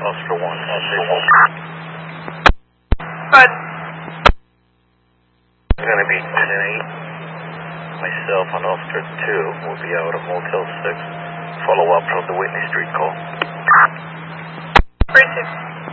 Officer 1, Officer 1. But It's going to be 10-8. Myself and Officer 2 will be out of Motel 6. Follow up from the Whitney Street call. Bridget.